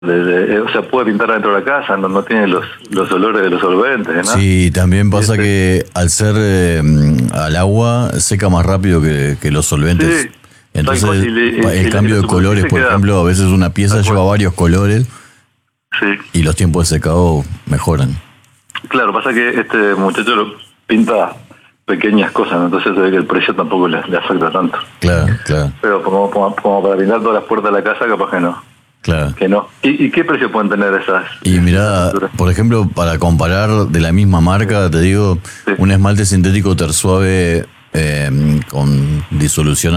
O sea, puede pintar dentro de la casa, no tiene los olores de los solventes, ¿no? Sí, también pasa que al ser al agua seca más rápido que los solventes. Sí, Entonces, tal cual, el cambio de colores, por ejemplo, a veces una pieza lleva varios colores Sí, y los tiempos de secado mejoran. claro, pasa que este muchacho lo pinta pequeñas cosas, ¿no? Entonces se ve que el precio tampoco le afecta tanto. Claro, claro, Pero como para pintar todas las puertas de la casa, capaz que no. claro. Que no. ¿Y qué precio pueden tener esas? Y mirá, pinturas? por ejemplo, para comparar de la misma marca, te digo, Sí. un esmalte sintético tersuave con disolución